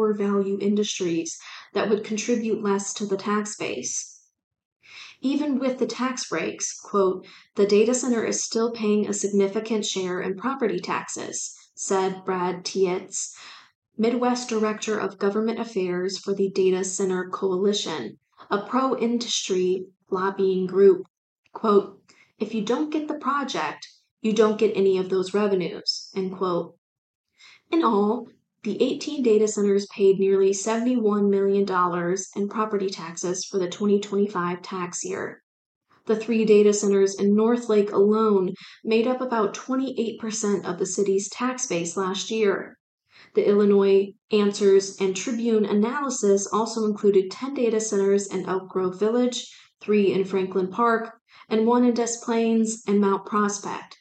lower value industries that would contribute less to the tax base. Even with the tax breaks, quote, the data center is still paying a significant share in property taxes, said Brad Tietz, Midwest Director of Government Affairs for the Data Center Coalition, a pro-industry lobbying group. Quote, if you don't get the project, you don't get any of those revenues, end quote. In all, the 18 data centers paid nearly $71 million in property taxes for the 2025 tax year. The 3 data centers in Northlake alone made up about 28% of the city's tax base last year. The Illinois Answers and Tribune analysis also included 10 data centers in Elk Grove Village, 3 in Franklin Park, and 1 in Des Plaines and Mount Prospect.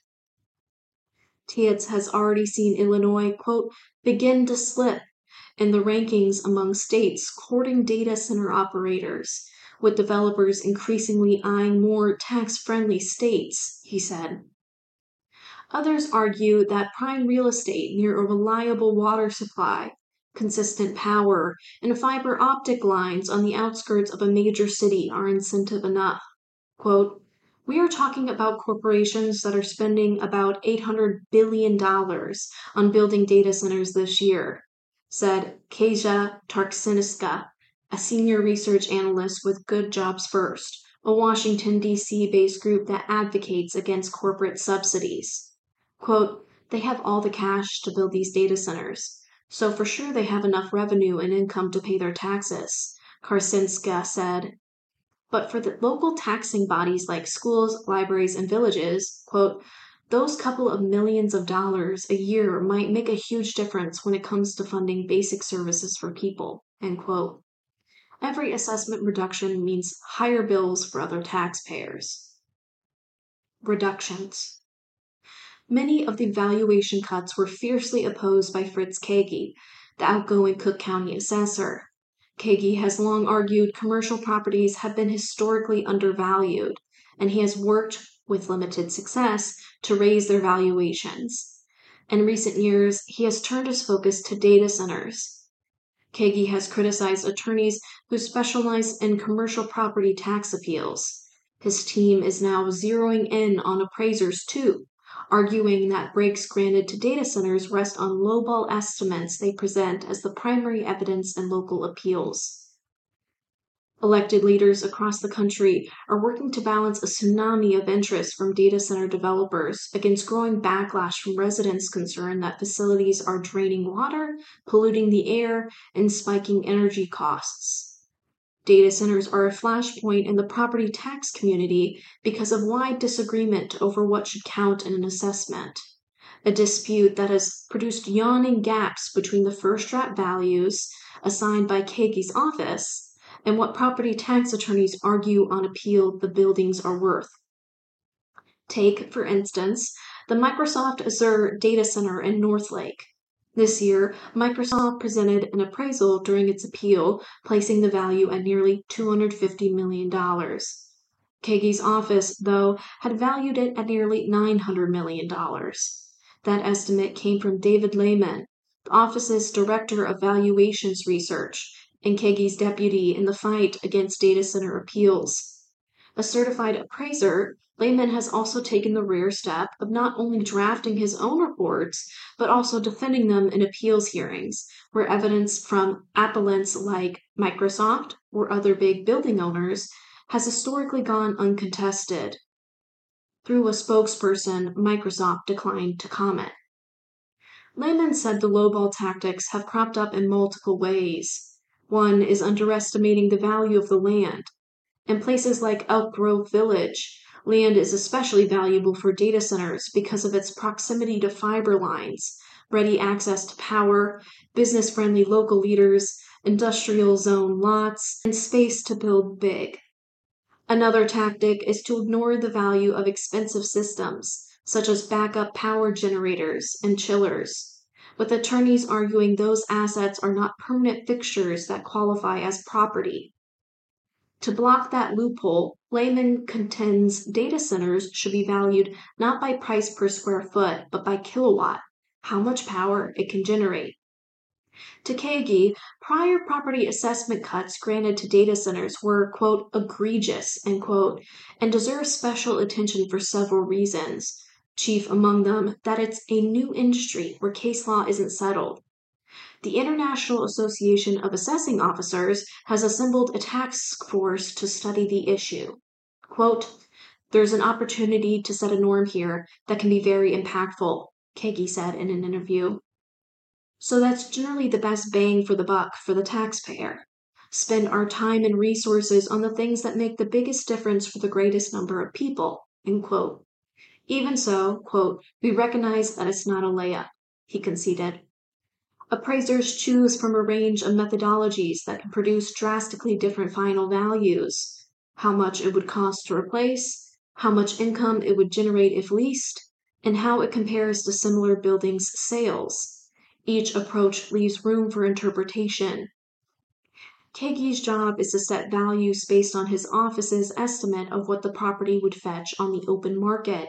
Tietz has already seen Illinois, quote, begin to slip in the rankings among states courting data center operators, with developers increasingly eyeing more tax-friendly states, he said. Others argue that prime real estate near a reliable water supply, consistent power, and fiber optic lines on the outskirts of a major city are incentive enough. Quote, we are talking about corporations that are spending about $800 billion on building data centers this year, said Kasia Tarksiniska, a senior research analyst with Good Jobs First, a Washington, D.C.-based group that advocates against corporate subsidies. Quote, they have all the cash to build these data centers, so for sure they have enough revenue and income to pay their taxes, Karsinska said. But for the local taxing bodies like schools, libraries, and villages, quote, those couple of millions of dollars a year might make a huge difference when it comes to funding basic services for people, end quote. Every assessment reduction means higher bills for other taxpayers. Reductions. Many of the valuation cuts were fiercely opposed by Fritz Kagi, the outgoing Cook County assessor. Kagi has long argued commercial properties have been historically undervalued, and he has worked, with limited success, to raise their valuations. In recent years, he has turned his focus to data centers. Kagi has criticized attorneys who specialize in commercial property tax appeals. His team is now zeroing in on appraisers too, arguing that breaks granted to data centers rest on lowball estimates they present as the primary evidence in local appeals. Elected leaders across the country are working to balance a tsunami of interest from data center developers against growing backlash from residents concerned that facilities are draining water, polluting the air, and spiking energy costs. Data centers are a flashpoint in the property tax community because of wide disagreement over what should count in an assessment, a dispute that has produced yawning gaps between the first draft values assigned by Kagi's office and what property tax attorneys argue on appeal the buildings are worth. Take, for instance, the Microsoft Azure data center in Northlake. This year, Microsoft presented an appraisal during its appeal, placing the value at nearly $250 million. Kagi's office, though, had valued it at nearly $900 million. That estimate came from David Lehman, the office's Director of Valuations Research, and Kagi's deputy in the fight against data center appeals. A certified appraiser, Lehman has also taken the rare step of not only drafting his own reports, but also defending them in appeals hearings, where evidence from appellants like Microsoft or other big building owners has historically gone uncontested. Through a spokesperson, Microsoft declined to comment. Lehman said the lowball tactics have cropped up in multiple ways. One is underestimating the value of the land. In places like Elk Grove Village, land is especially valuable for data centers because of its proximity to fiber lines, ready access to power, business-friendly local leaders, industrial zone lots, and space to build big. Another tactic is to ignore the value of expensive systems, such as backup power generators and chillers, with attorneys arguing those assets are not permanent fixtures that qualify as property. To block that loophole, Lehman contends data centers should be valued not by price per square foot, but by kilowatt, how much power it can generate. To Kagi, prior property assessment cuts granted to data centers were, quote, egregious, end quote, and deserve special attention for several reasons. Chief among them, that it's a new industry where case law isn't settled. The International Association of Assessing Officers has assembled a task force to study the issue. Quote, there's an opportunity to set a norm here that can be very impactful, Kagi said in an interview. So that's generally the best bang for the buck for the taxpayer. Spend our time and resources on the things that make the biggest difference for the greatest number of people, end quote. Even so, quote, we recognize that it's not a layup, he conceded. Appraisers choose from a range of methodologies that can produce drastically different final values. How much it would cost to replace, how much income it would generate if leased, and how it compares to similar buildings' sales. Each approach leaves room for interpretation. Kagi's job is to set values based on his office's estimate of what the property would fetch on the open market.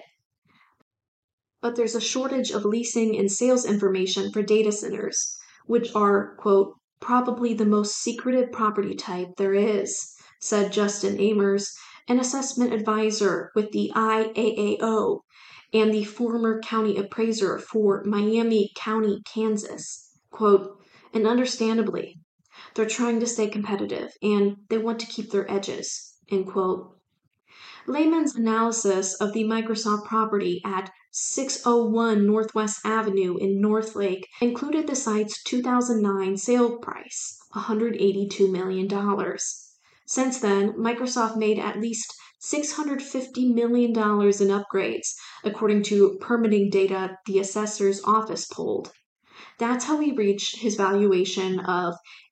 But there's a shortage of leasing and sales information for data centers, which are, quote, probably the most secretive property type there is, said Justin Amers, an assessment advisor with the IAAO and the former county appraiser for Miami County, Kansas. Quote, and understandably, they're trying to stay competitive and they want to keep their edges, end quote. Lehman's analysis of the Microsoft property at 601 Northwest Avenue in Northlake included the site's 2009 sale price, $182 million. Since then, Microsoft made at least $650 million in upgrades, according to permitting data the assessor's office pulled. That's how he reached his valuation of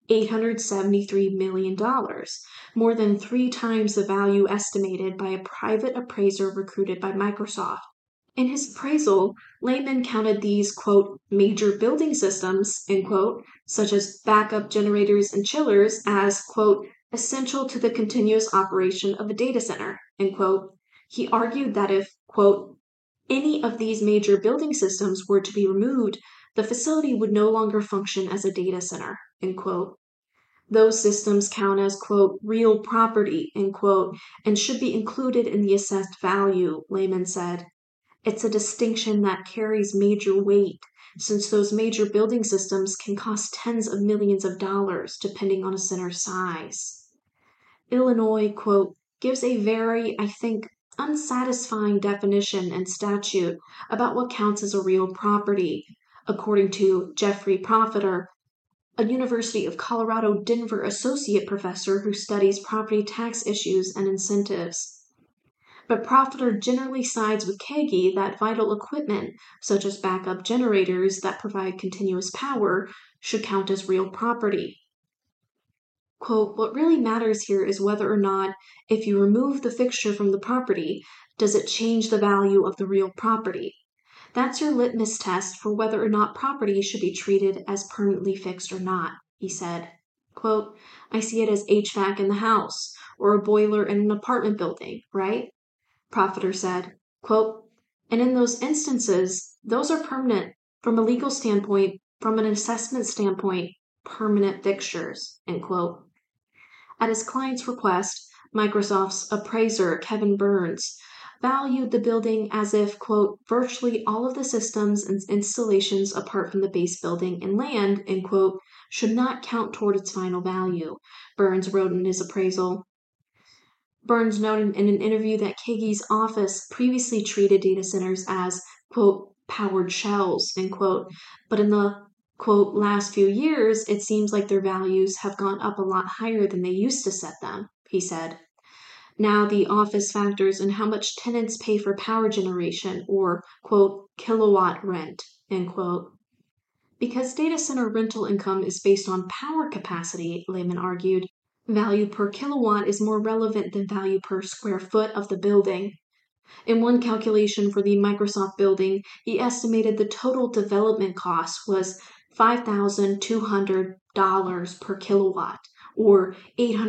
$873 million, more than 3 times the value estimated by a private appraiser recruited by Microsoft. In his appraisal, Lehman counted these, quote, major building systems, end quote, such as backup generators and chillers as, quote, essential to the continuous operation of a data center, end quote. He argued that if, quote, any of these major building systems were to be removed, the facility would no longer function as a data center, end quote. Those systems count as, quote, real property, end quote, and should be included in the assessed value, Lehman said. It's a distinction that carries major weight, since those major building systems can cost tens of millions of dollars depending on a center's size. Illinois, quote, gives a very, I think, unsatisfying definition and statute about what counts as a real property, according to Jeffrey Profiter, a University of Colorado Denver associate professor who studies property tax issues and incentives. But Profiter generally sides with Kagi that vital equipment, such as backup generators that provide continuous power, should count as real property. Quote, what really matters here is whether or not, if you remove the fixture from the property, does it change the value of the real property? That's your litmus test for whether or not property should be treated as permanently fixed or not, he said. Quote, I see it as HVAC in the house, or a boiler in an apartment building, right? Profiter said, quote, and in those instances, those are permanent from a legal standpoint, from an assessment standpoint, permanent fixtures, end quote. At his client's request, Microsoft's appraiser, Kevin Burns, valued the building as if, quote, virtually all of the systems and installations apart from the base building and land, end quote, should not count toward its final value, Burns wrote in his appraisal. Burns noted in an interview that Kagi's office previously treated data centers as, quote, powered shells, end quote, but in the, quote, last few years, it seems like their values have gone up a lot higher than they used to set them, he said. Now the office factors in how much tenants pay for power generation or, quote, kilowatt rent, end quote. Because data center rental income is based on power capacity, Lehman argued, value per kilowatt is more relevant than value per square foot of the building. In one calculation for the Microsoft building, he estimated the total development cost was $5,200 per kilowatt, or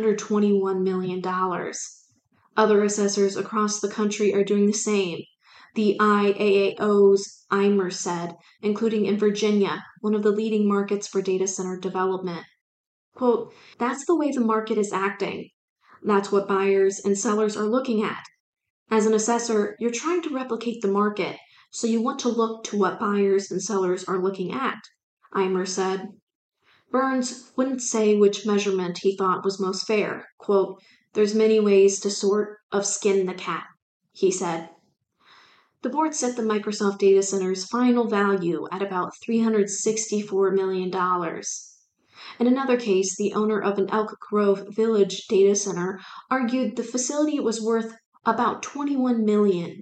$821 million. Other assessors across the country are doing the same. the IAAO's Eimer said, including in Virginia, one of the leading markets for data center development. Quote, "That's the way the market is acting. That's what buyers and sellers are looking at. As an assessor, you're trying to replicate the market, so you want to look to what buyers and sellers are looking at," Eimer said. Burns wouldn't say which measurement he thought was most fair. Quote, "There's many ways to sort of skin the cat," he said. The board set the Microsoft data center's final value at about $364 million. In another case, the owner of an Elk Grove Village data center argued the facility was worth about $21 million,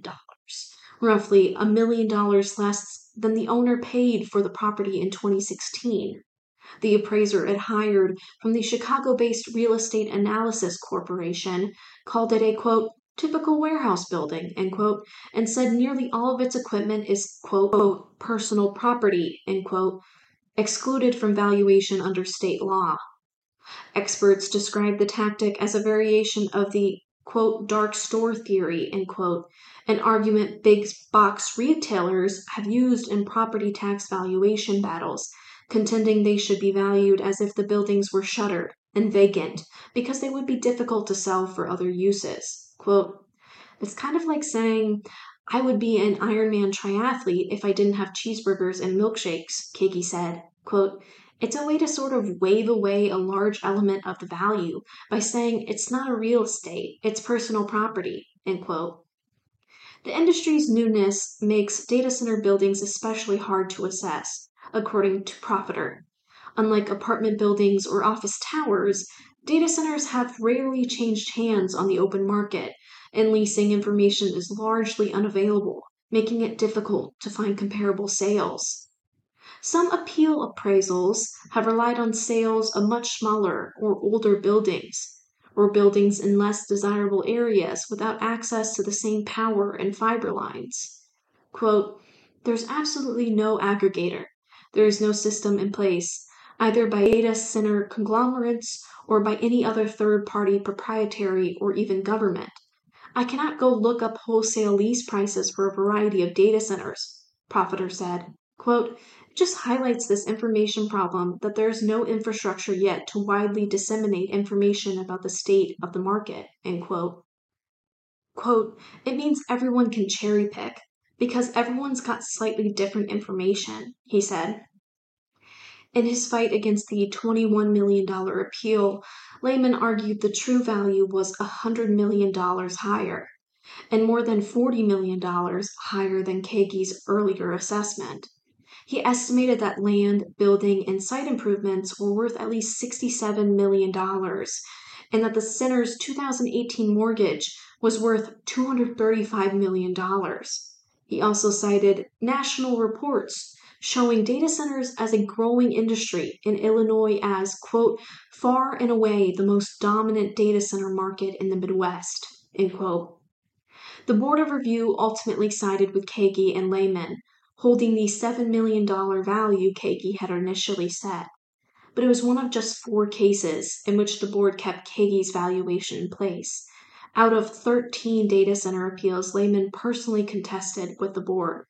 roughly $1 million less than the owner paid for the property in 2016. The appraiser it hired from the Chicago-based Real Estate Analysis Corporation called it a, quote, "typical warehouse building," end quote, and said nearly all of its equipment is, quote, "personal property," end quote, excluded from valuation under state law. Experts describe the tactic as a variation of the, quote, "dark store theory," end quote, an argument big box retailers have used in property tax valuation battles, contending they should be valued as if the buildings were shuttered and vacant because they would be difficult to sell for other uses. Quote, "It's kind of like saying, I would be an Ironman triathlete if I didn't have cheeseburgers and milkshakes," Kagi said. Quote, "It's a way to sort of wave away a large element of the value by saying it's not a real estate, it's personal property," end quote. The industry's newness makes data center buildings especially hard to assess, according to Profiter. Unlike apartment buildings or office towers, data centers have rarely changed hands on the open market, and leasing information is largely unavailable, making it difficult to find comparable sales. Some appeal appraisals have relied on sales of much smaller or older buildings, or buildings in less desirable areas without access to the same power and fiber lines. Quote, "There's absolutely no aggregator. There is no system in place, either by data center conglomerates or by any other third-party proprietary or even government. I cannot go look up wholesale lease prices for a variety of data centers," Profiter said. Quote, "It just highlights this information problem that there is no infrastructure yet to widely disseminate information about the state of the market," end quote. Quote, "It means everyone can cherry pick because everyone's got slightly different information," he said. In his fight against the $21 million appeal, Lehman argued the true value was $100 million higher, and more than $40 million higher than Kagi's earlier assessment. He estimated that land, building, and site improvements were worth at least $67 million, and that the center's 2018 mortgage was worth $235 million. He also cited national reports showing data centers as a growing industry in Illinois as, quote, "far and away the most dominant data center market in the Midwest," end quote. The Board of Review ultimately sided with Kagi and Lehman, holding the $7 million value Kagi had initially set. But it was one of just 4 cases in which the board kept Kagi's valuation in place. Out of 13 data center appeals Lehman personally contested with the board.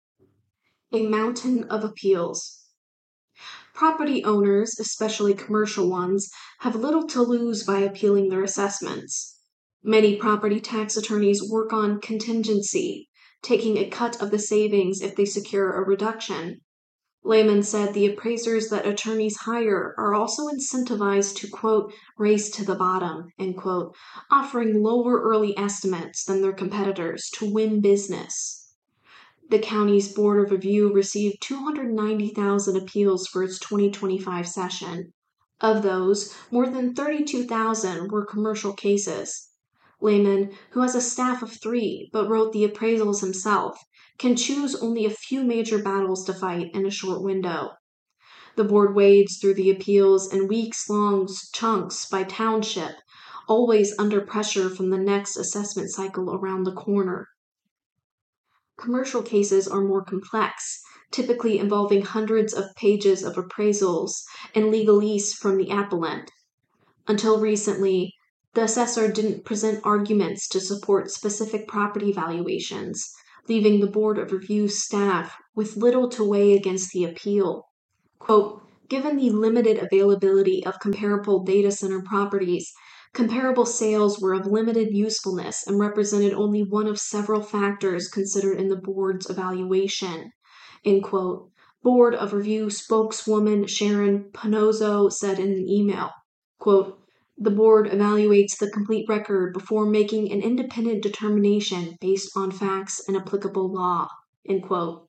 A mountain of appeals. Property owners, especially commercial ones, have little to lose by appealing their assessments. Many property tax attorneys work on contingency, taking a cut of the savings if they secure a reduction. Lehman said the appraisers that attorneys hire are also incentivized to, quote, "race to the bottom," end quote, offering lower early estimates than their competitors to win business. The county's Board of Review received 290,000 appeals for its 2025 session. Of those, more than 32,000 were commercial cases. Lehman, who has a staff of 3 but wrote the appraisals himself, can choose only a few major battles to fight in a short window. The board wades through the appeals in weeks-long chunks by township, always under pressure from the next assessment cycle around the corner. Commercial cases are more complex, typically involving hundreds of pages of appraisals and legalese from the appellant. Until recently, the assessor didn't present arguments to support specific property valuations, leaving the Board of Review staff with little to weigh against the appeal. Quote, given the limited availability of comparable data center properties, comparable sales were of limited usefulness and represented only one of several factors considered in the board's evaluation. End quote. Board of Review spokeswoman Sharon Panozzo said in an email, quote, the board evaluates the complete record before making an independent determination based on facts and applicable law. End quote.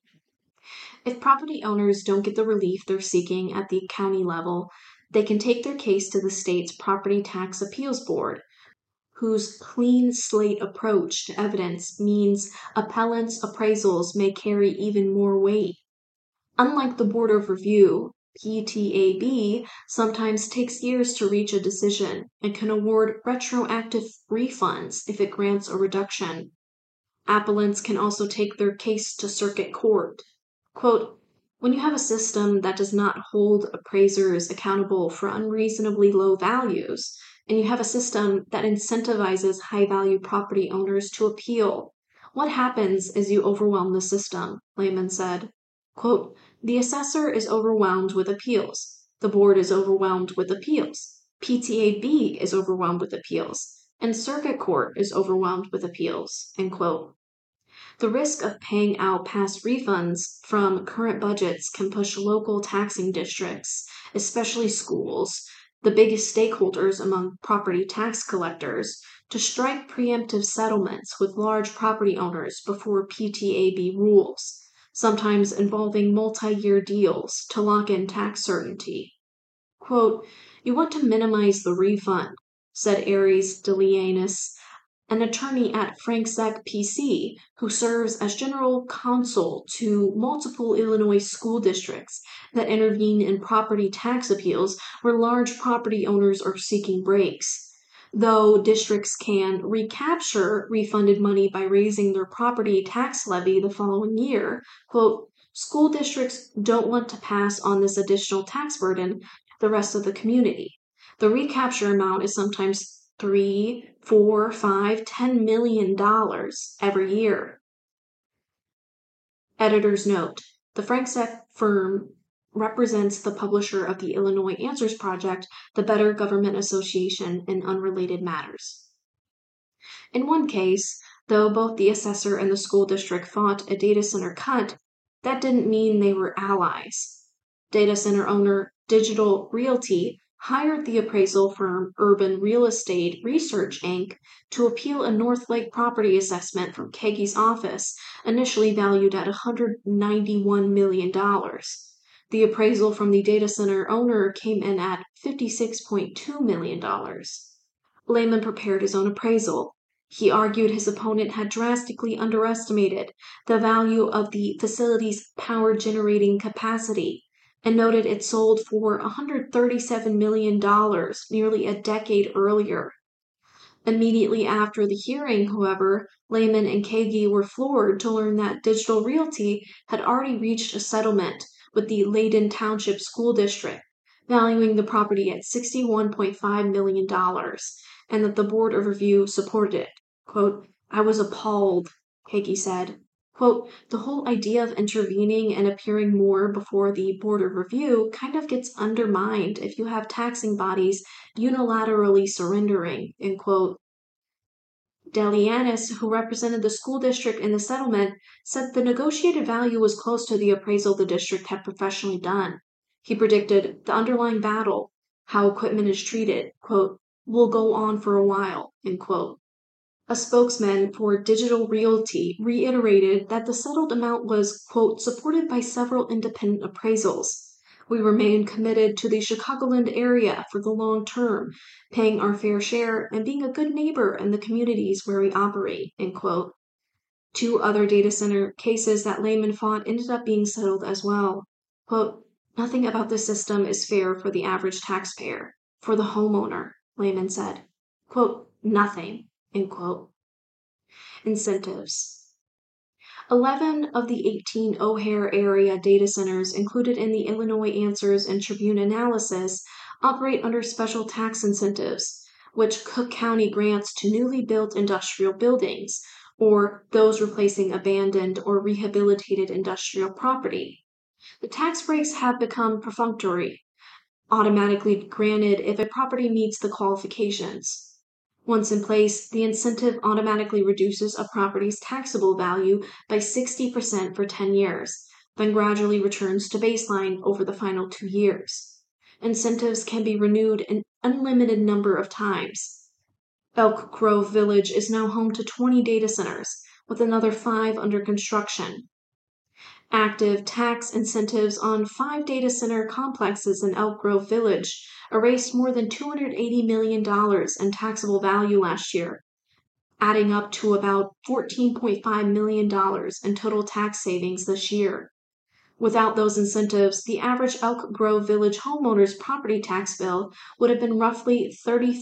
If property owners don't get the relief they're seeking at the county level, they can take their case to the state's Property Tax Appeals Board, whose clean slate approach to evidence means appellants' appraisals may carry even more weight. Unlike the Board of Review, PTAB sometimes takes years to reach a decision and can award retroactive refunds if it grants a reduction. Appellants can also take their case to circuit court. Quote, when you have a system that does not hold appraisers accountable for unreasonably low values, and you have a system that incentivizes high-value property owners to appeal, what happens is you overwhelm the system, Lehman said. Quote, the assessor is overwhelmed with appeals. The board is overwhelmed with appeals. PTAB is overwhelmed with appeals. And circuit court is overwhelmed with appeals, end quote. The risk of paying out past refunds from current budgets can push local taxing districts, especially schools, the biggest stakeholders among property tax collectors, to strike preemptive settlements with large property owners before PTAB rules, sometimes involving multi-year deals to lock in tax certainty. Quote, you want to minimize the refund, said Aries DeLianis, an attorney at Franczek PC, who serves as general counsel to multiple Illinois school districts that intervene in property tax appeals where large property owners are seeking breaks. Though districts can recapture refunded money by raising their property tax levy the following year, quote, school districts don't want to pass on this additional tax burden to the rest of the community. The recapture amount is sometimes $3, $4, $5, $10 million every year. Editor's note, the Franczek firm represents the publisher of the Illinois Answers Project, the Better Government Association, in unrelated matters. In one case, though both the assessor and the school district fought a data center cut, that didn't mean they were allies. Data center owner Digital Realty hired the appraisal firm Urban Real Estate Research, Inc. to appeal a North Lake property assessment from Keaggy's office, initially valued at $191 million. The appraisal from the data center owner came in at $56.2 million. Lehman prepared his own appraisal. He argued his opponent had drastically underestimated the value of the facility's power generating capacity and noted it sold for $137 million nearly a decade earlier. Immediately after the hearing, however, Lehman and Keaggy were floored to learn that Digital Realty had already reached a settlement with the Layden Township School District, valuing the property at $61.5 million, and that the Board of Review supported it. Quote, I was appalled, Keaggy said. Quote, the whole idea of intervening and appearing more before the Board of Review kind of gets undermined if you have taxing bodies unilaterally surrendering, end quote. DeLianis, who represented the school district in the settlement, said the negotiated value was close to the appraisal the district had professionally done. He predicted the underlying battle, how equipment is treated, quote, will go on for a while, end quote. A spokesman for Digital Realty reiterated that the settled amount was, quote, supported by several independent appraisals. We remain committed to the Chicagoland area for the long term, paying our fair share and being a good neighbor in the communities where we operate, end quote. 2 other data center cases that Lehman fought ended up being settled as well. Quote, nothing about this system is fair for the average taxpayer, for the homeowner, Lehman said. Quote, nothing, end quote. Incentives. 11 of the 18 O'Hare area data centers included in the Illinois Answers and Tribune analysis operate under special tax incentives, which Cook County grants to newly built industrial buildings, or those replacing abandoned or rehabilitated industrial property. The tax breaks have become perfunctory, automatically granted if a property meets the qualifications. Once in place, the incentive automatically reduces a property's taxable value by 60% for 10 years, then gradually returns to baseline over the final 2 years. Incentives can be renewed an unlimited number of times. Elk Grove Village is now home to 20 data centers, with another 5 under construction. Active tax incentives on 5 data center complexes in Elk Grove Village erased more than $280 million in taxable value last year, adding up to about $14.5 million in total tax savings this year. Without those incentives, the average Elk Grove Village homeowner's property tax bill would have been roughly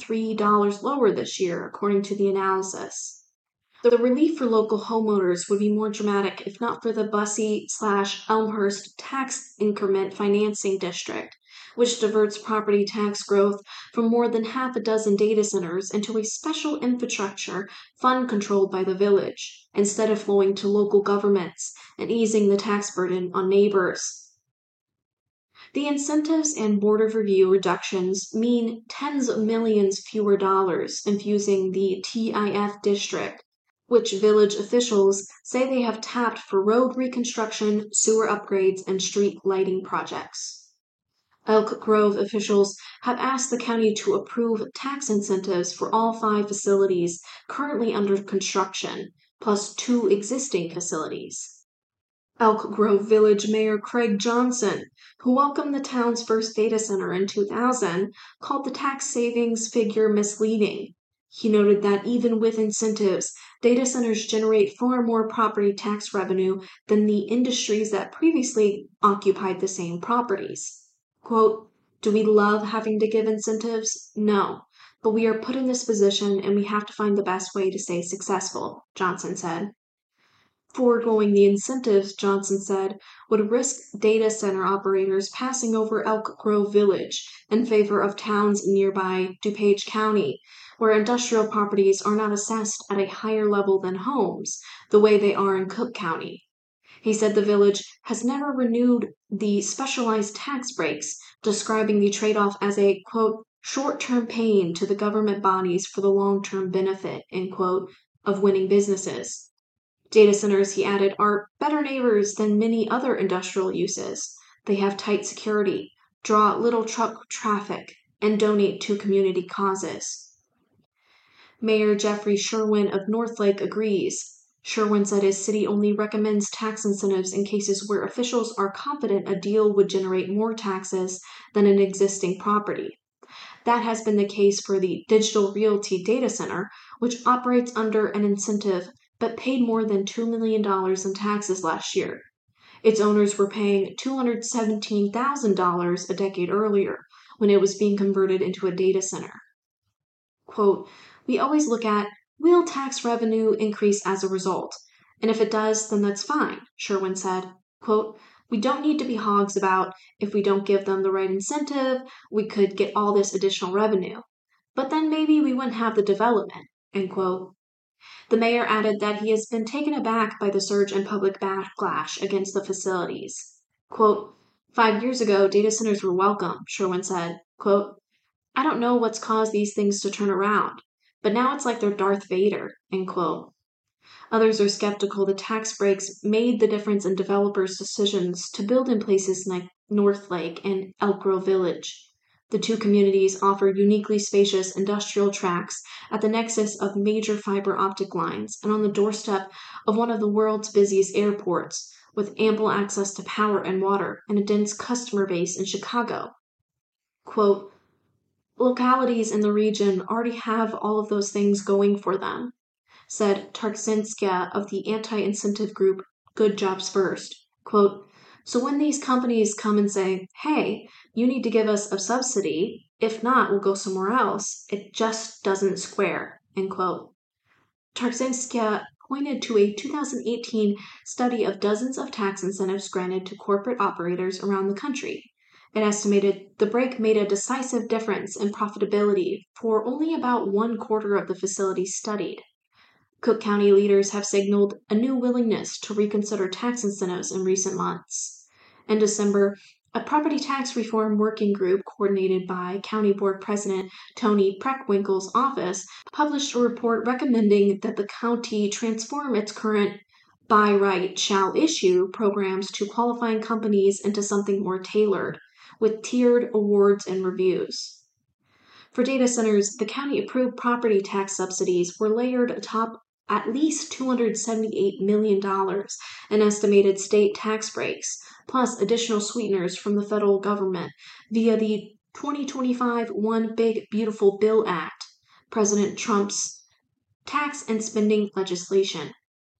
$33 lower this year, according to the analysis. The relief for local homeowners would be more dramatic if not for the Bussey/Elmhurst tax increment financing district, which diverts property tax growth from more than half a dozen data centers into a special infrastructure fund controlled by the village, instead of flowing to local governments and easing the tax burden on neighbors. The incentives and Board of Review reductions mean tens of millions fewer dollars infusing the TIF district, which village officials say they have tapped for road reconstruction, sewer upgrades, and street lighting projects. Elk Grove officials have asked the county to approve tax incentives for all 5 facilities currently under construction, plus 2 existing facilities. Elk Grove Village Mayor Craig Johnson, who welcomed the town's first data center in 2000, called the tax savings figure misleading. He noted that even with incentives, data centers generate far more property tax revenue than the industries that previously occupied the same properties. Quote, "Do we love having to give incentives? No, but we are put in this position and we have to find the best way to stay successful," Johnson said. Foregoing the incentives, Johnson said, would risk data center operators passing over Elk Grove Village in favor of towns in nearby DuPage County, where industrial properties are not assessed at a higher level than homes, the way they are in Cook County. He said the village has never renewed the specialized tax breaks, describing the trade-off as a, quote, "short-term pain to the government bodies for the long-term benefit," end quote, of winning businesses. Data centers, he added, are better neighbors than many other industrial uses. They have tight security, draw little truck traffic, and donate to community causes. Mayor Jeffrey Sherwin of Northlake agrees. Sherwin said his city only recommends tax incentives in cases where officials are confident a deal would generate more taxes than an existing property. That has been the case for the Digital Realty Data Center, which operates under an incentive but paid more than $2 million in taxes last year. Its owners were paying $217,000 a decade earlier when it was being converted into a data center. Quote, "We always look at, will tax revenue increase as a result? And if it does, then that's fine," Sherwin said. Quote, "We don't need to be hogs about if we don't give them the right incentive, we could get all this additional revenue. But then maybe we wouldn't have the development," end quote. The mayor added that he has been taken aback by the surge in public backlash against the facilities. Quote, "5 years ago, data centers were welcome," Sherwin said. Quote, "I don't know what's caused these things to turn around, but now it's like they're Darth Vader," end quote. Others are skeptical the tax breaks made the difference in developers' decisions to build in places like Northlake and Elk Grove Village. The 2 communities offer uniquely spacious industrial tracts at the nexus of major fiber optic lines and on the doorstep of one of the world's busiest airports, with ample access to power and water and a dense customer base in Chicago. Quote, "Localities in the region already have all of those things going for them," said Tarksinskia of the anti-incentive group Good Jobs First. Quote, "So when these companies come and say, hey, you need to give us a subsidy, if not, we'll go somewhere else, it just doesn't square," end quote. Tarksinskia pointed to a 2018 study of dozens of tax incentives granted to corporate operators around the country. It estimated the break made a decisive difference in profitability for only about 1/4 of the facilities studied. Cook County leaders have signaled a new willingness to reconsider tax incentives in recent months. In December, a property tax reform working group coordinated by County Board President Tony Preckwinkle's office published a report recommending that the county transform its current by right shall issue programs to qualifying companies into something more tailored, with tiered awards and reviews. For data centers, the county approved property tax subsidies were layered atop at least $278 million in estimated state tax breaks, plus additional sweeteners from the federal government via the 2025 One Big Beautiful Bill Act, President Trump's tax and spending legislation.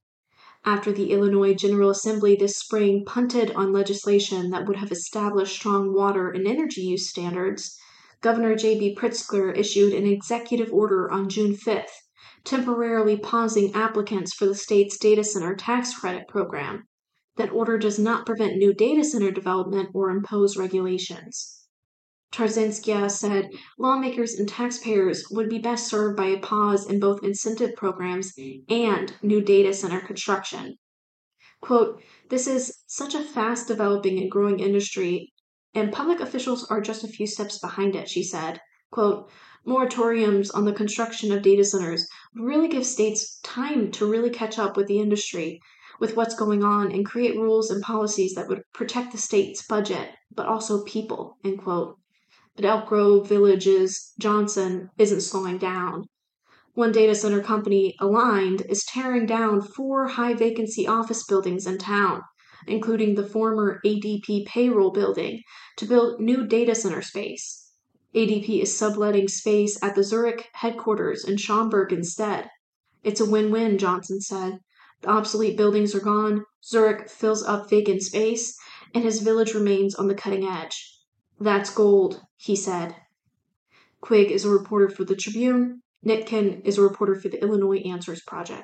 After the Illinois General Assembly this spring punted on legislation that would have established strong water and energy use standards, Governor J.B. Pritzker issued an executive order on June 5th, temporarily pausing applicants for the state's data center tax credit program. That order does not prevent new data center development or impose regulations. Tarzinska said lawmakers and taxpayers would be best served by a pause in both incentive programs and new data center construction. Quote, "This is such a fast developing and growing industry, and public officials are just a few steps behind it," she said. Quote, "Moratoriums on the construction of data centers would really give states time to really catch up with the industry, with what's going on, and create rules and policies that would protect the state's budget, but also people," end quote. But Elk Grove Village's Johnson isn't slowing down. One data center company, Aligned, is tearing down 4 high-vacancy office buildings in town, including the former ADP payroll building, to build new data center space. ADP is subletting space at the Zurich headquarters in Schaumburg instead. "It's a win-win," Johnson said. "The obsolete buildings are gone, Zurich fills up vacant space, and his village remains on the cutting edge. That's gold," he said. Quigg is a reporter for the Tribune. Nitkin is a reporter for the Illinois Answers Project.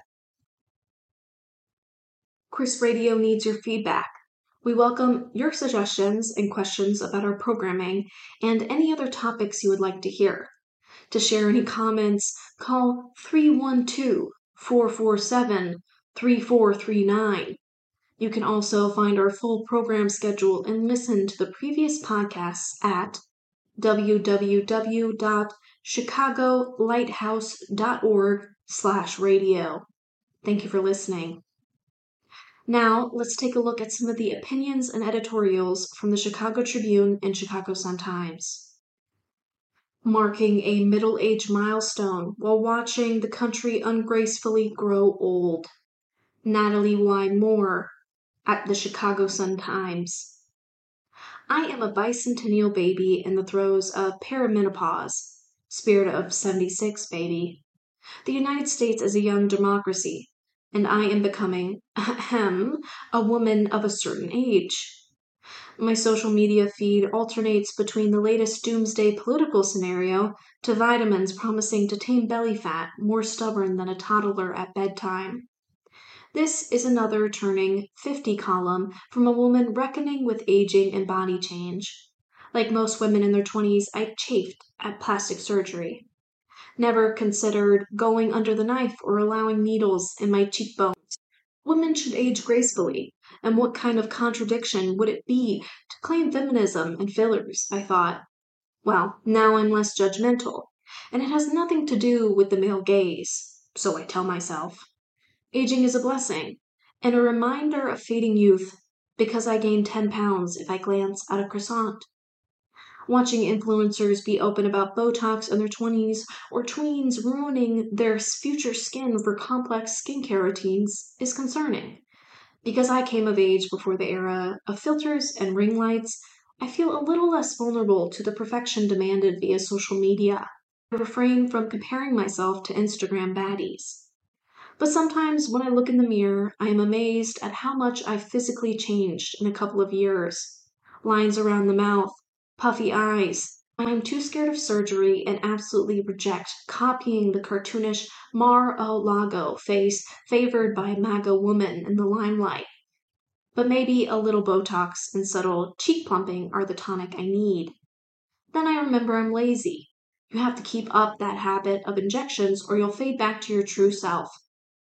Chris Radio needs your feedback. We welcome your suggestions and questions about our programming and any other topics you would like to hear. To share any comments, call 312-447-3439. You can also find our full program schedule and listen to the previous podcasts at www.chicagolighthouse.org/radio. Thank you for listening. Now, let's take a look at some of the opinions and editorials from the Chicago Tribune and Chicago Sun-Times. Marking a middle-age milestone while watching the country ungracefully grow old. Natalie Y. Moore at the Chicago Sun-Times. I am a bicentennial baby in the throes of perimenopause. Spirit of 76 baby. The United States is a young democracy, and I am becoming, a woman of a certain age. My social media feed alternates between the latest doomsday political scenario to vitamins promising to tame belly fat more stubborn than a toddler at bedtime. This is another turning 50 column from a woman reckoning with aging and body change. Like most women in their 20s, I chafed at plastic surgery. Never considered going under the knife or allowing needles in my cheekbones. Women should age gracefully, and what kind of contradiction would it be to claim feminism and fillers, I thought. Well, now I'm less judgmental, and it has nothing to do with the male gaze, so I tell myself. Aging is a blessing, and a reminder of fading youth, because I gain 10 pounds if I glance at a croissant. Watching influencers be open about Botox in their 20s or tweens ruining their future skin for complex skincare routines is concerning. Because I came of age before the era of filters and ring lights, I feel a little less vulnerable to the perfection demanded via social media. I refrain from comparing myself to Instagram baddies. But sometimes when I look in the mirror, I am amazed at how much I've physically changed in a couple of years. Lines around the mouth, puffy eyes. I am too scared of surgery and absolutely reject copying the cartoonish Mar-a-Lago face favored by MAGA woman in the limelight. But maybe a little Botox and subtle cheek plumping are the tonic I need. Then I remember I'm lazy. You have to keep up that habit of injections or you'll fade back to your true self.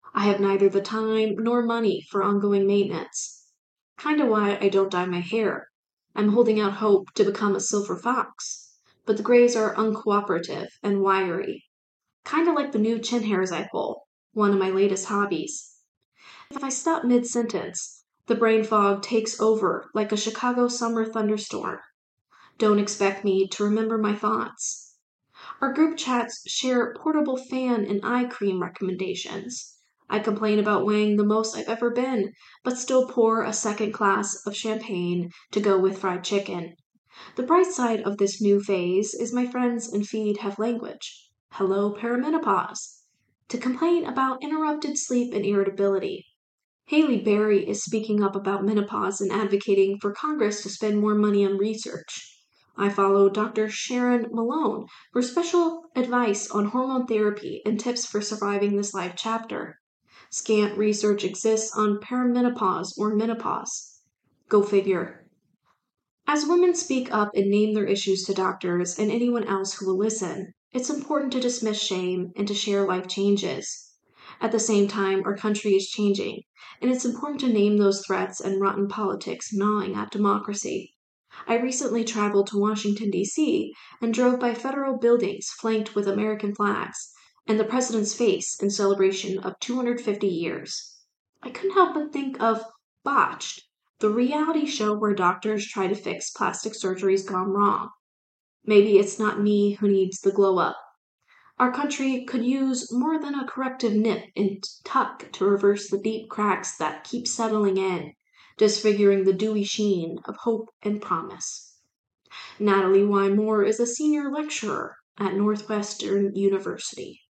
I have neither the time nor money for ongoing maintenance. Kinda why I don't dye my hair. I'm holding out hope to become a silver fox. But the grays are uncooperative and wiry. Kinda like the new chin hairs I pull, one of my latest hobbies. If I stop mid sentence, the brain fog takes over like a Chicago summer thunderstorm. Don't expect me to remember my thoughts. Our group chats share portable fan and eye cream recommendations. I complain about weighing the most I've ever been, but still pour a second glass of champagne to go with fried chicken. The bright side of this new phase is my friends and feed have language. Hello, perimenopause. To complain about interrupted sleep and irritability. Haley Berry is speaking up about menopause and advocating for Congress to spend more money on research. I follow Dr. Sharon Malone for special advice on hormone therapy and tips for surviving this life chapter. Scant research exists on perimenopause or menopause. Go figure. As women speak up and name their issues to doctors and anyone else who will listen, it's important to dismiss shame and to share life changes. At the same time, our country is changing, and it's important to name those threats and rotten politics gnawing at democracy. I recently traveled to Washington, D.C., and drove by federal buildings flanked with American flags and the president's face in celebration of 250 years. I couldn't help but think of Botched, the reality show where doctors try to fix plastic surgeries gone wrong. Maybe it's not me who needs the glow up. Our country could use more than a corrective nip and tuck to reverse the deep cracks that keep settling in, disfiguring the dewy sheen of hope and promise. Natalie Y. Moore is a senior lecturer at Northwestern University.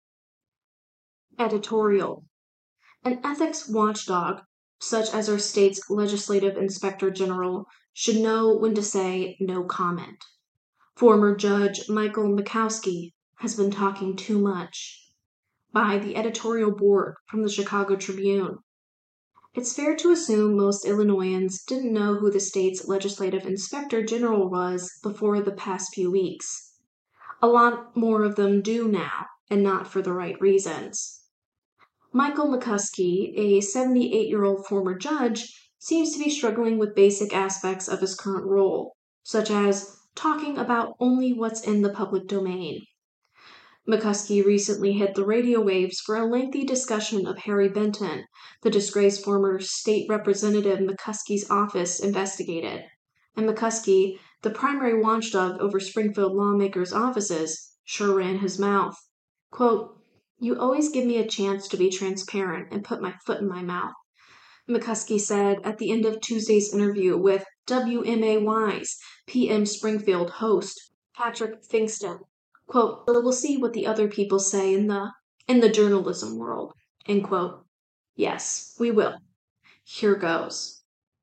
Editorial. An ethics watchdog, such as our state's legislative inspector general, should know when to say no comment. Former Judge Michael Mikowski has been talking too much. By the editorial board from the Chicago Tribune. It's fair to assume most Illinoisans didn't know who the state's legislative inspector general was before the past few weeks. A lot more of them do now, and not for the right reasons. Michael McCuskey, a 78-year-old former judge, seems to be struggling with basic aspects of his current role, such as talking about only what's in the public domain. McCuskey recently hit the radio waves for a lengthy discussion of Harry Benton, the disgraced former state representative McCuskey's office investigated. And McCuskey, the primary watchdog over Springfield lawmakers' offices, sure ran his mouth. Quote, "You always give me a chance to be transparent and put my foot in my mouth," McCuskey said at the end of Tuesday's interview with WMAY's PM Springfield host, Patrick Fingston. Quote, "We'll see what the other people say in the journalism world," end quote. Yes, we will. Here goes.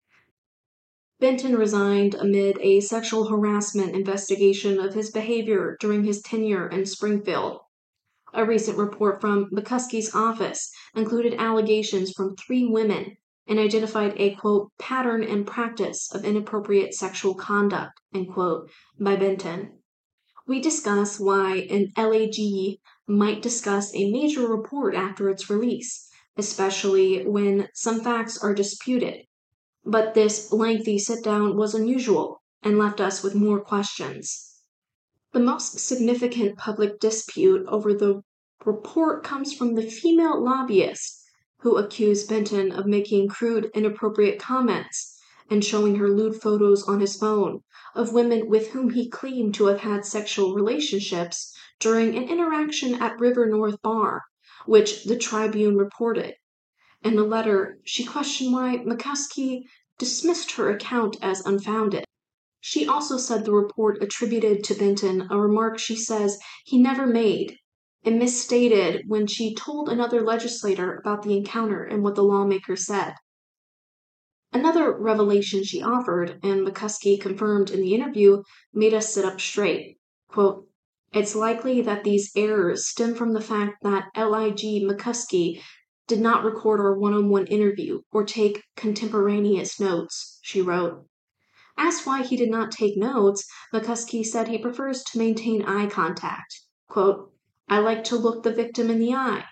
Benton resigned amid a sexual harassment investigation of his behavior during his tenure in Springfield. A recent report from McCuskey's office included allegations from 3 women and identified a, quote, "pattern and practice of inappropriate sexual conduct," end quote, by Benton. We discuss why an LAG might discuss a major report after its release, especially when some facts are disputed. But this lengthy sit-down was unusual and left us with more questions. The most significant public dispute over the report comes from the female lobbyist who accused Benton of making crude, inappropriate comments and showing her lewd photos on his phone of women with whom he claimed to have had sexual relationships during an interaction at River North Bar, which the Tribune reported. In a letter, she questioned why McCuskey dismissed her account as unfounded. She also said the report attributed to Benton a remark she says he never made and misstated when she told another legislator about the encounter and what the lawmaker said. Another revelation she offered, and McCuskey confirmed in the interview, made us sit up straight. Quote, "It's likely that these errors stem from the fact that LIG McCuskey did not record our one-on-one interview or take contemporaneous notes," she wrote. Asked why he did not take notes, McCuskey said he prefers to maintain eye contact. Quote, "I like to look the victim in the eye,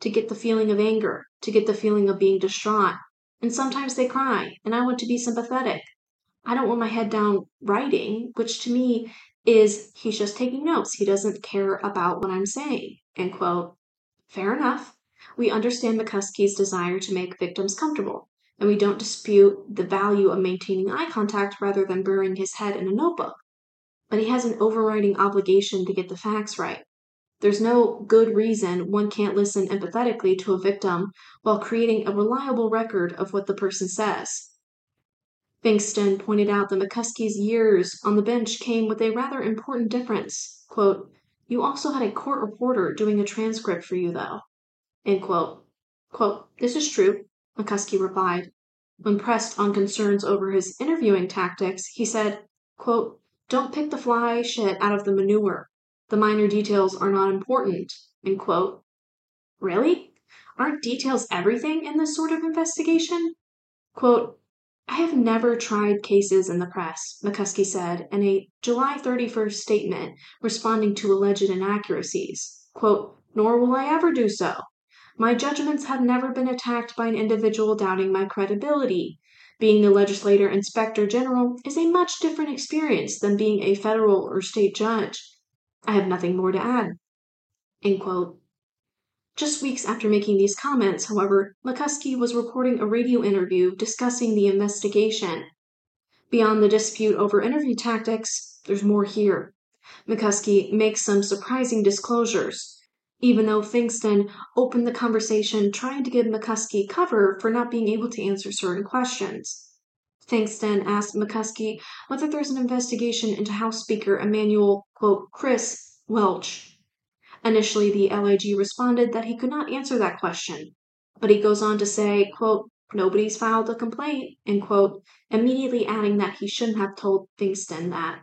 to get the feeling of anger, to get the feeling of being distraught. And sometimes they cry, and I want to be sympathetic. I don't want my head down writing, which to me is he's just taking notes. He doesn't care about what I'm saying. End quote. Fair enough. We understand McCuskey's desire to make victims comfortable, and we don't dispute the value of maintaining eye contact rather than burying his head in a notebook. But he has an overriding obligation to get the facts right. There's no good reason one can't listen empathetically to a victim while creating a reliable record of what the person says. Finkston pointed out that McCuskey's years on the bench came with a rather important difference. Quote, "You also had a court reporter doing a transcript for you, though." End quote. Quote, "This is true," McCuskey replied. When pressed on concerns over his interviewing tactics, he said, quote, "Don't pick the fly shit out of the manure. The minor details are not important." End quote. Really? Aren't details everything in this sort of investigation? Quote, "I have never tried cases in the press," McCuskey said in a July 31st statement responding to alleged inaccuracies. Quote, "Nor will I ever do so. My judgments have never been attacked by an individual doubting my credibility. Being the legislator inspector general is a much different experience than being a federal or state judge. I have nothing more to add." End quote. Just weeks after making these comments, however, McCuskey was reporting a radio interview discussing the investigation. Beyond the dispute over interview tactics, there's more here. McCuskey makes some surprising disclosures. Even though Finkston opened the conversation trying to give McCuskey cover for not being able to answer certain questions. Finkston asked McCuskey whether there's an investigation into House Speaker Emanuel, quote, "Chris Welch." Initially, the LIG responded that he could not answer that question, but he goes on to say, quote, "Nobody's filed a complaint," end quote, immediately adding that he shouldn't have told Finkston that.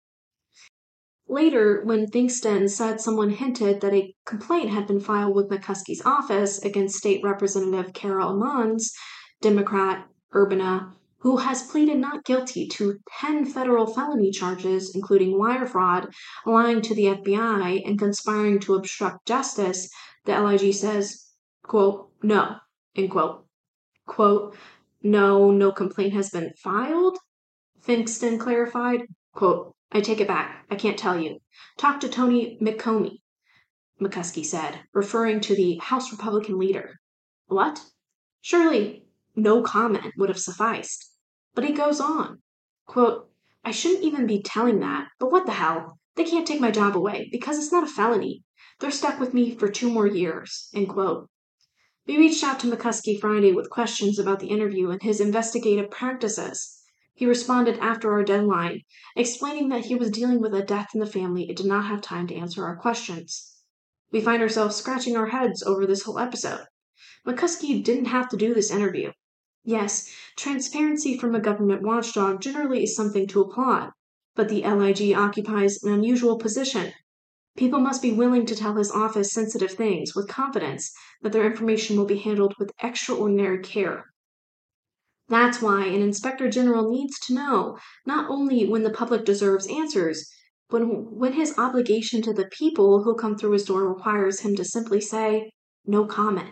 Later, when Finkston said someone hinted that a complaint had been filed with McCuskey's office against State Representative Carol Ammons, Democrat, Urbana, who has pleaded not guilty to 10 federal felony charges, including wire fraud, lying to the FBI, and conspiring to obstruct justice, the LIG says, quote, "No," end quote. Quote, no complaint has been filed?" Finkston clarified, quote, "I take it back. I can't tell you. Talk to Tony McComey," McCuskey said, referring to the House Republican leader. What? Surely no comment would have sufficed. But he goes on, quote, "I shouldn't even be telling that, but what the hell? They can't take my job away because it's not a felony. They're stuck with me for 2 more years, end quote. We reached out to McCuskey Friday with questions about the interview and his investigative practices. He responded after our deadline, explaining that he was dealing with a death in the family and did not have time to answer our questions. We find ourselves scratching our heads over this whole episode. McCuskey didn't have to do this interview. Yes, transparency from a government watchdog generally is something to applaud, but the LIG occupies an unusual position. People must be willing to tell his office sensitive things with confidence that their information will be handled with extraordinary care. That's why an inspector general needs to know not only when the public deserves answers, but when his obligation to the people who come through his door requires him to simply say, "No comment."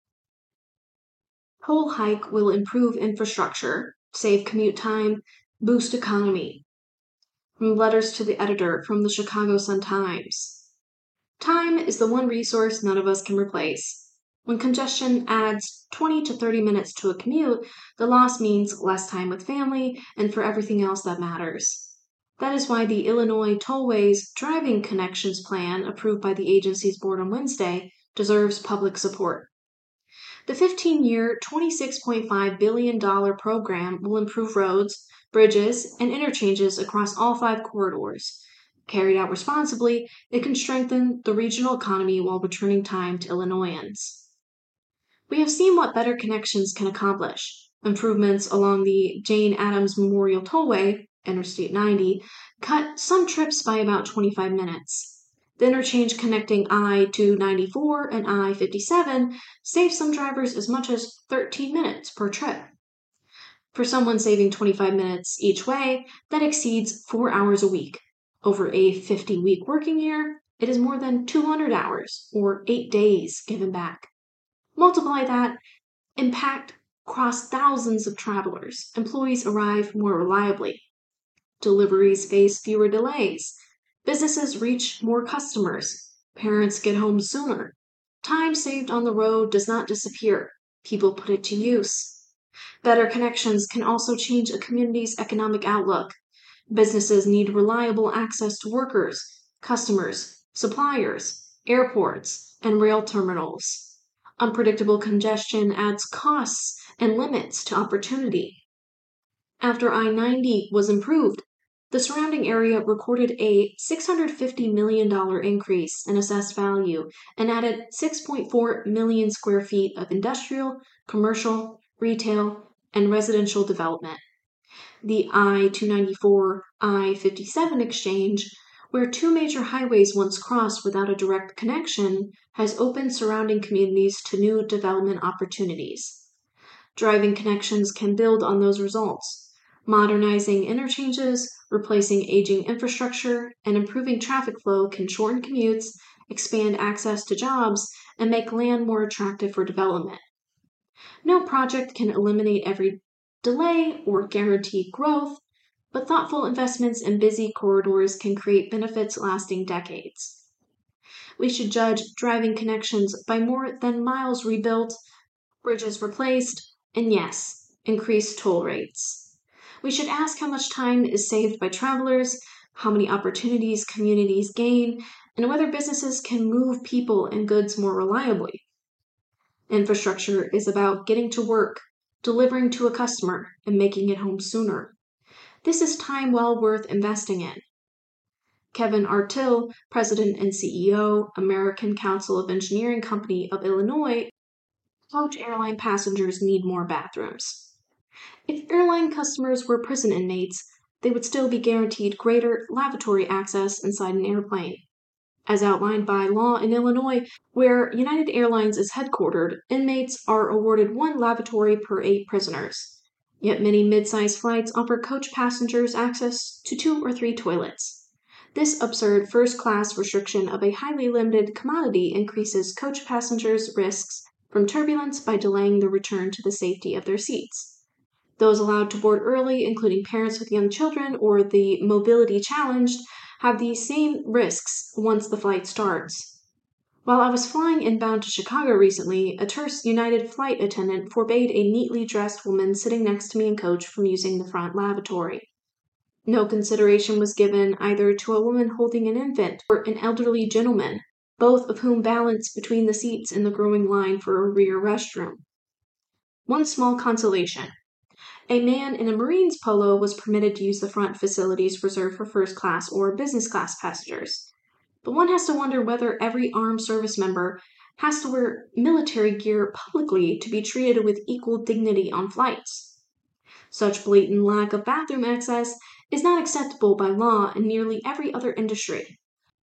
Toll hike will improve infrastructure, save commute time, boost economy. From letters to the editor from the Chicago Sun-Times. Time is the one resource none of us can replace. When congestion adds 20 to 30 minutes to a commute, the loss means less time with family and for everything else that matters. That is why the Illinois Tollways Driving Connections Plan, approved by the agency's board on Wednesday, deserves public support. The 15-year, $26.5 billion program will improve roads, bridges, and interchanges across all 5 corridors. Carried out responsibly, it can strengthen the regional economy while returning time to Illinoisans. We have seen what better connections can accomplish. Improvements along the Jane Addams Memorial Tollway, Interstate 90, cut some trips by about 25 minutes. The interchange connecting I-294 and I-57 saves some drivers as much as 13 minutes per trip. For someone saving 25 minutes each way, that exceeds 4 hours a week. Over a 50-week working year, it is more than 200 hours, or 8 days, given back. Multiply that impact across thousands of travelers. Employees arrive more reliably. Deliveries face fewer delays. Businesses reach more customers. Parents get home sooner. Time saved on the road does not disappear. People put it to use. Better connections can also change a community's economic outlook. Businesses need reliable access to workers, customers, suppliers, airports, and rail terminals. Unpredictable congestion adds costs and limits to opportunity. After I 90 was improved, the surrounding area recorded a $650 million increase in assessed value and added 6.4 million square feet of industrial, commercial, retail, and residential development. The I 294 I 57 exchange, where two major highways once crossed without a direct connection, has opened surrounding communities to new development opportunities. Driving connections can build on those results. Modernizing interchanges, replacing aging infrastructure, and improving traffic flow can shorten commutes, expand access to jobs, and make land more attractive for development. No project can eliminate every delay or guarantee growth, but thoughtful investments in busy corridors can create benefits lasting decades. We should judge driving connections by more than miles rebuilt, bridges replaced, and yes, increased toll rates. We should ask how much time is saved by travelers, how many opportunities communities gain, and whether businesses can move people and goods more reliably. Infrastructure is about getting to work, delivering to a customer, and making it home sooner. This is time well worth investing in. Kevin Artill, President and CEO, American Council of Engineering Company of Illinois, coach airline passengers need more bathrooms. If airline customers were prison inmates, they would still be guaranteed greater lavatory access inside an airplane. As outlined by law in Illinois, where United Airlines is headquartered, inmates are awarded one lavatory per 8 prisoners. Yet many mid-sized flights offer coach passengers access to 2 or 3 toilets. This absurd first-class restriction of a highly limited commodity increases coach passengers' risks from turbulence by delaying the return to the safety of their seats. Those allowed to board early, including parents with young children or the mobility challenged, have the same risks once the flight starts. While I was flying inbound to Chicago recently, a terse United flight attendant forbade a neatly dressed woman sitting next to me in coach from using the front lavatory. No consideration was given either to a woman holding an infant or an elderly gentleman, both of whom balanced between the seats in the growing line for a rear restroom. One small consolation. A man in a Marines polo was permitted to use the front facilities reserved for first class or business class passengers. But one has to wonder whether every armed service member has to wear military gear publicly to be treated with equal dignity on flights. Such blatant lack of bathroom access is not acceptable by law in nearly every other industry.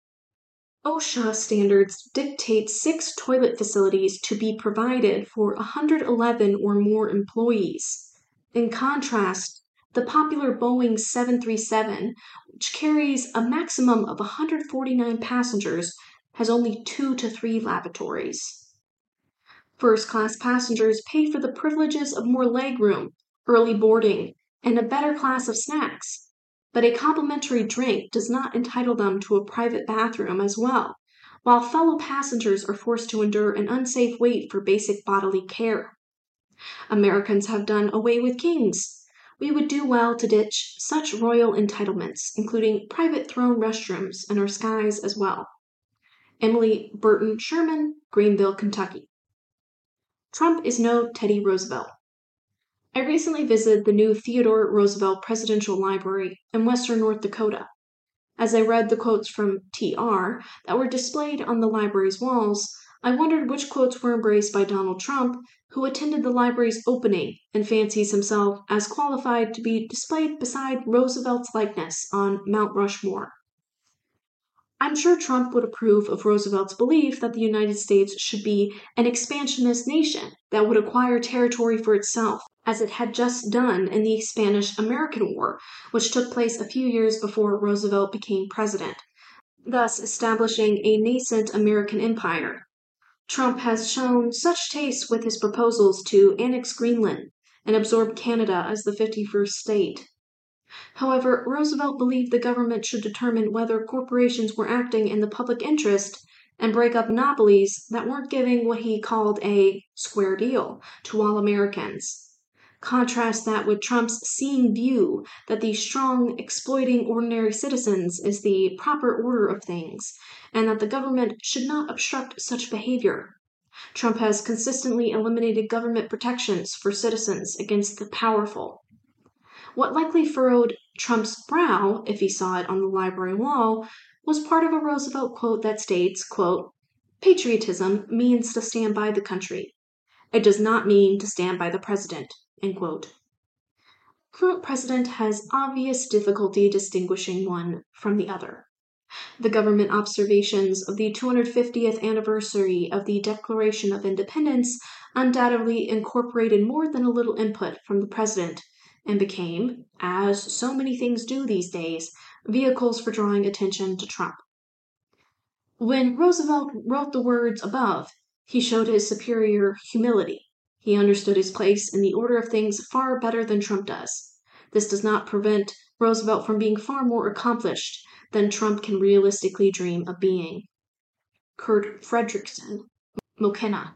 OSHA standards dictate 6 toilet facilities to be provided for 111 or more employees. In contrast, the popular Boeing 737, which carries a maximum of 149 passengers, has only 2 to 3 lavatories. First-class passengers pay for the privileges of more legroom, early boarding, and a better class of snacks, but a complimentary drink does not entitle them to a private bathroom as well, while fellow passengers are forced to endure an unsafe wait for basic bodily care. Americans have done away with kings. We would do well to ditch such royal entitlements, including private throne restrooms in our skies as well. Emily Burton Sherman, Greenville, Kentucky. Trump is no Teddy Roosevelt. I recently visited the new Theodore Roosevelt Presidential Library in western North Dakota. As I read the quotes from TR that were displayed on the library's walls, I wondered which quotes were embraced by Donald Trump, who attended the library's opening and fancies himself as qualified to be displayed beside Roosevelt's likeness on Mount Rushmore. I'm sure Trump would approve of Roosevelt's belief that the United States should be an expansionist nation that would acquire territory for itself, as it had just done in the Spanish-American War, which took place a few years before Roosevelt became president, thus establishing a nascent American empire. Trump has shown such taste with his proposals to annex Greenland and absorb Canada as the 51st state. However, Roosevelt believed the government should determine whether corporations were acting in the public interest and break up monopolies that weren't giving what he called a square deal to all Americans. Contrast that with Trump's seeing view that the strong exploiting ordinary citizens is the proper order of things, and that the government should not obstruct such behavior. Trump has consistently eliminated government protections for citizens against the powerful. What likely furrowed Trump's brow, if he saw it on the library wall, was part of a Roosevelt quote that states, quote, "Patriotism means to stand by the country. It does not mean to stand by the president." End quote. Current president has obvious difficulty distinguishing one from the other. The government observations of the 250th anniversary of the Declaration of Independence undoubtedly incorporated more than a little input from the president and became, as so many things do these days, vehicles for drawing attention to Trump. When Roosevelt wrote the words above, he showed his superior humility. He understood his place in the order of things far better than Trump does. This does not prevent Roosevelt from being far more accomplished than Trump can realistically dream of being. Kurt Fredrickson, McKenna.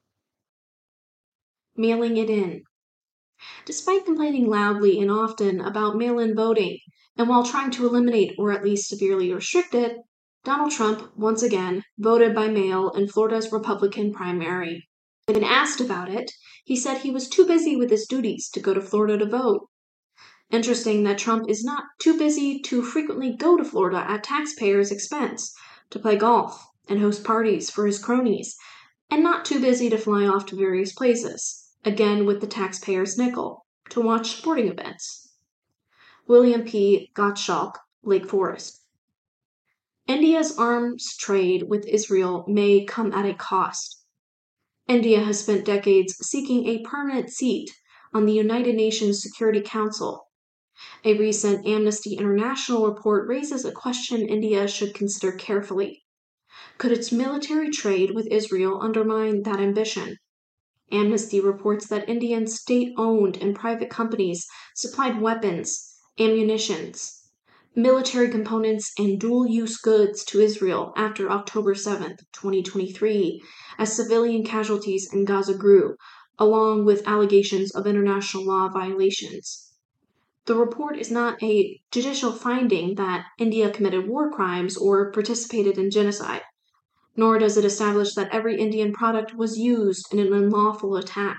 Mailing it in. Despite complaining loudly and often about mail-in voting, and while trying to eliminate or at least severely restrict it, Donald Trump, once again, voted by mail in Florida's Republican primary. When asked about it, he said he was too busy with his duties to go to Florida to vote. Interesting that Trump is not too busy to frequently go to Florida at taxpayers' expense to play golf and host parties for his cronies, and not too busy to fly off to various places, again with the taxpayers' nickel, to watch sporting events. William P. Gottschalk, Lake Forest. India's arms trade with Israel may come at a cost. India has spent decades seeking a permanent seat on the United Nations Security Council. A recent Amnesty International report raises a question India should consider carefully. Could its military trade with Israel undermine that ambition? Amnesty reports that Indian state-owned and private companies supplied weapons, ammunitions, military components, and dual-use goods to Israel after October 7, 2023, as civilian casualties in Gaza grew, along with allegations of international law violations. The report is not a judicial finding that India committed war crimes or participated in genocide, nor does it establish that every Indian product was used in an unlawful attack.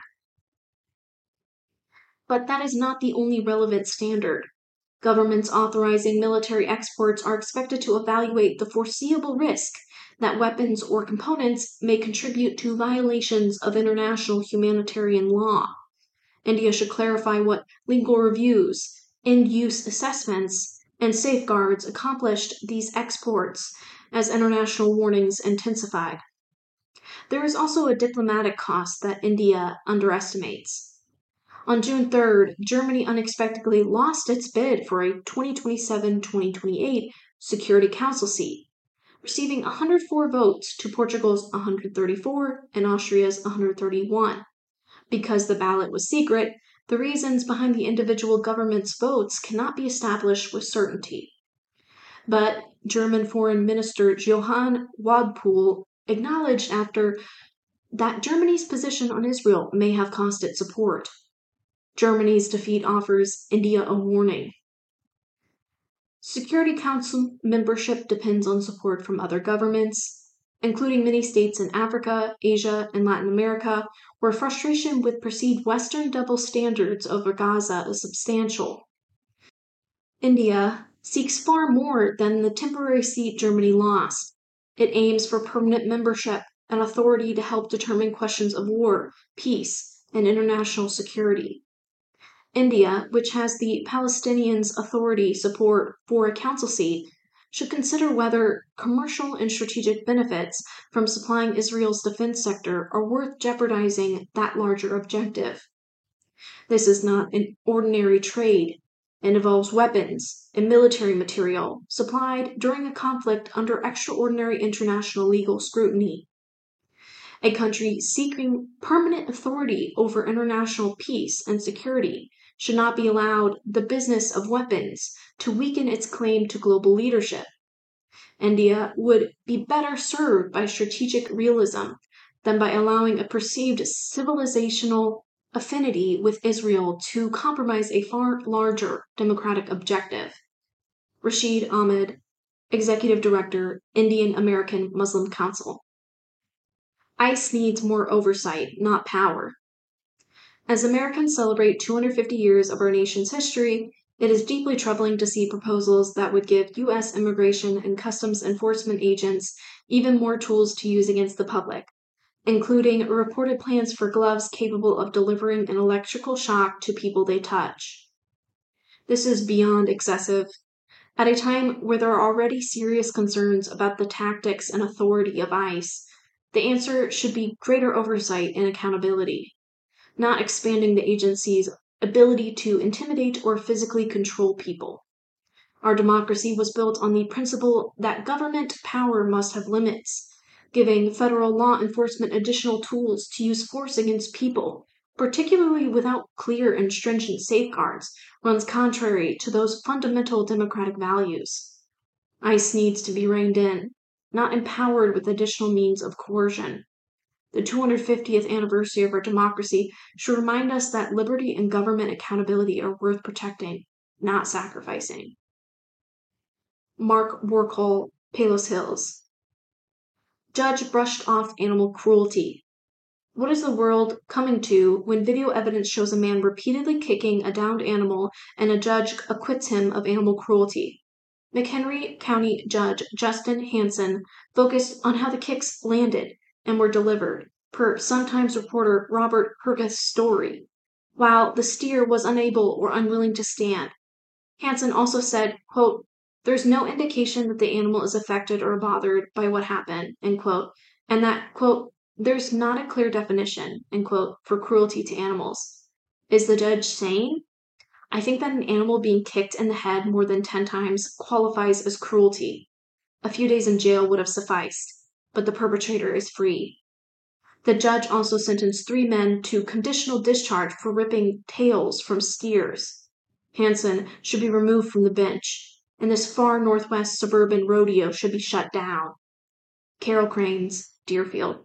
But that is not the only relevant standard. Governments authorizing military exports are expected to evaluate the foreseeable risk that weapons or components may contribute to violations of international humanitarian law. India should clarify what legal reviews, end-use assessments, and safeguards accomplished these exports as international warnings intensified. There is also a diplomatic cost that India underestimates. On June 3rd, Germany unexpectedly lost its bid for a 2027-2028 Security Council seat, receiving 104 votes to Portugal's 134 and Austria's 131. Because the ballot was secret, the reasons behind the individual government's votes cannot be established with certainty. But German Foreign Minister Johann Wadpool acknowledged after that Germany's position on Israel may have cost it support. Germany's defeat offers India a warning. Security Council membership depends on support from other governments, including many states in Africa, Asia, and Latin America, where frustration with perceived Western double standards over Gaza is substantial. India seeks far more than the temporary seat Germany lost. It aims for permanent membership and authority to help determine questions of war, peace, and international security. India, which has the Palestinians' authority support for a council seat, should consider whether commercial and strategic benefits from supplying Israel's defense sector are worth jeopardizing that larger objective. This is not an ordinary trade. It involves weapons and military material supplied during a conflict under extraordinary international legal scrutiny. A country seeking permanent authority over international peace and security should not be allowed the business of weapons to weaken its claim to global leadership. India would be better served by strategic realism than by allowing a perceived civilizational affinity with Israel to compromise a far larger democratic objective. Rashid Ahmed, Executive Director, Indian American Muslim Council. ICE needs more oversight, not power. As Americans celebrate 250 years of our nation's history, it is deeply troubling to see proposals that would give U.S. immigration and customs enforcement agents even more tools to use against the public, including reported plans for gloves capable of delivering an electrical shock to people they touch. This is beyond excessive. At a time where there are already serious concerns about the tactics and authority of ICE, the answer should be greater oversight and accountability, not expanding the agency's ability to intimidate or physically control people. Our democracy was built on the principle that government power must have limits. Giving federal law enforcement additional tools to use force against people, particularly without clear and stringent safeguards, runs contrary to those fundamental democratic values. ICE needs to be reined in, not empowered with additional means of coercion. The 250th anniversary of our democracy should remind us that liberty and government accountability are worth protecting, not sacrificing. Mark Warkol, Palos Hills. Judge brushed off animal cruelty. What is the world coming to when video evidence shows a man repeatedly kicking a downed animal and a judge acquits him of animal cruelty? McHenry County Judge Justin Hansen focused on how the kicks landed and were delivered, per Sun-Times reporter Robert Hergeth's story, while the steer was unable or unwilling to stand. Hansen also said, quote, "There's no indication that the animal is affected or bothered by what happened," end quote, and that, quote, "there's not a clear definition," end quote, for cruelty to animals. Is the judge sane? I think that an animal being kicked in the head more than 10 times qualifies as cruelty. A few days in jail would have sufficed, but the perpetrator is free. The judge also sentenced 3 men to conditional discharge for ripping tails from steers. Hansen should be removed from the bench, and this far northwest suburban rodeo should be shut down. Carol Cranes, Deerfield.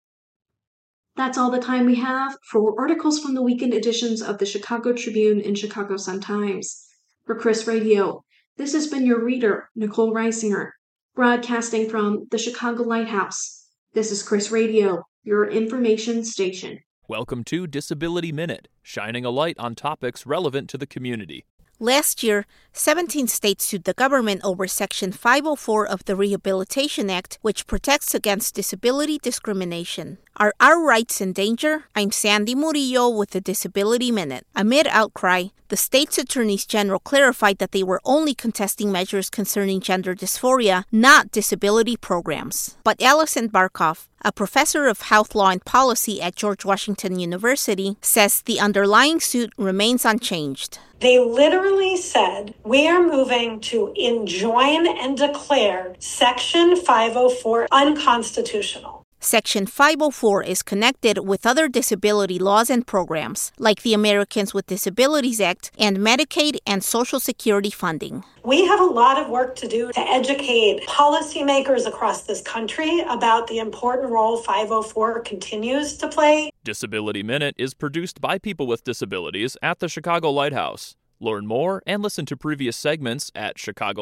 That's all the time we have for articles from the weekend editions of the Chicago Tribune and Chicago Sun-Times. For Chris Radio, this has been your reader, Nicole Reisinger, broadcasting from the Chicago Lighthouse. This is Chris Radio, your information station. Welcome to Disability Minute, shining a light on topics relevant to the community. Last year, 17 states sued the government over Section 504 of the Rehabilitation Act, which protects against disability discrimination. Are our rights in danger? I'm Sandy Murillo with the Disability Minute. Amid outcry, the state's attorneys general clarified that they were only contesting measures concerning gender dysphoria, not disability programs. But Allison Barkoff, a professor of health law and policy at George Washington University, says the underlying suit remains unchanged. They literally said, we are moving to enjoin and declare Section 504 unconstitutional. Section 504 is connected with other disability laws and programs, like the Americans with Disabilities Act and Medicaid and Social Security funding. We have a lot of work to do to educate policymakers across this country about the important role 504 continues to play. Disability Minute is produced by people with disabilities at the Chicago Lighthouse. Learn more and listen to previous segments at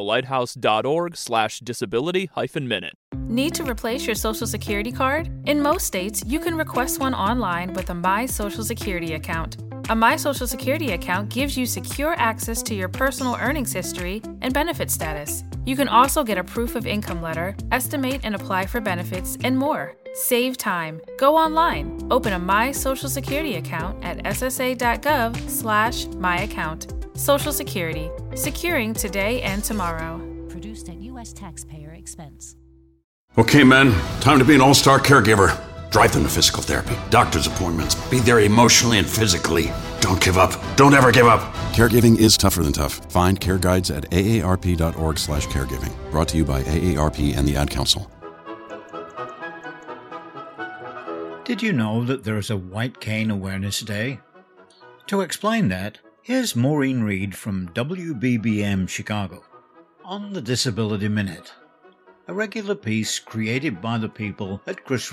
chicagolighthouse.org/disability-minute. Need to replace your Social Security card? In most states, you can request one online with a My Social Security account. A My Social Security account gives you secure access to your personal earnings history and benefit status. You can also get a proof of income letter, estimate and apply for benefits, and more. Save time. Go online. Open a My Social Security account at ssa.gov/myaccount. Social Security. Securing today and tomorrow. Produced at U.S. taxpayer expense. Okay, men, time to be an all-star caregiver. Drive them to physical therapy, doctor's appointments, be there emotionally and physically. Don't give up. Don't ever give up. Caregiving is tougher than tough. Find care guides at aarp.org/caregiving. Brought to you by AARP and the Ad Council. Did you know that there is a White Cane Awareness Day? To explain that, here's Maureen Reed from WBBM Chicago on the Disability Minute, a regular piece created by the people at Chris